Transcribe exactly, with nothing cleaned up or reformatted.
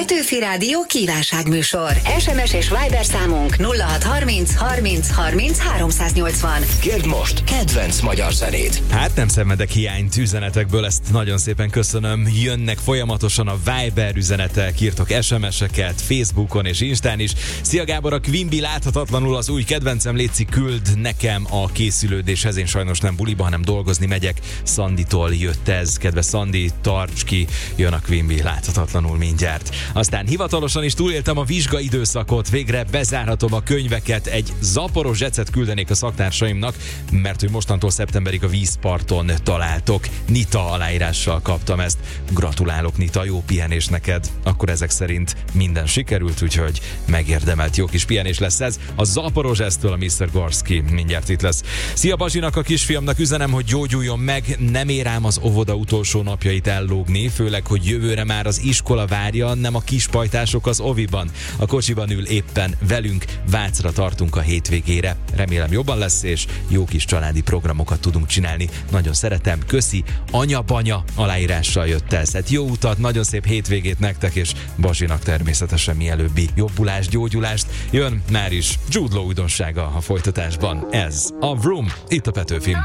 Petőfi Rádió kívánságműsor. es em es és Viber számunk nulla hat harminc harminc harminc háromszáznyolcvan. Kérd most kedvenc magyar zenét. Hát nem szenvedek hiányt üzenetekből, ezt nagyon szépen köszönöm. Jönnek folyamatosan a Viber üzenetek, írtok es em eseket, Facebookon és Instán is. Szia Gábor, a Quimby láthatatlanul az új kedvencem, létszi küld nekem a készülődéshez. Én sajnos nem buliba, hanem dolgozni megyek. Szanditól jött ez. Kedves Szandi, tarts ki, jön a Quimby láthatatlanul mindjárt. Aztán hivatalosan is túléltem a vizsga időszakot, végre bezárhatom a könyveket, egy zaporos zsecet küldenék a szaktársaimnak, mert hogy mostantól szeptemberig a vízparton találtok. Nita aláírással kaptam ezt. Gratulálok, Nita, jó pihenés neked. Akkor ezek szerint minden sikerült, úgyhogy megérdemelt jó kis pihenés lesz ez. A Zaporozsesztől a miszter Gorski mindjárt itt lesz. Szia Bazsinak, a kisfiamnak üzenem, hogy gyógyuljon meg, nem ér ám az óvoda utolsó napjait ellógni, főleg, hogy jövőre már az iskola várja, nem a kispajtások az oviban. A kocsiban ül éppen velünk, Vácra tartunk a hétvégére. Remélem jobban lesz, és jó kis családi programokat tudunk csinálni. Nagyon szeretem, köszi, anya-banya aláírással jött ez. Hát jó utat, nagyon szép hétvégét nektek, és Bazsinak természetesen mielőbbi jobbulást, gyógyulást. Jön már is Jude Law újdonsága a folytatásban. Ez a Vroom, itt a Petőfin.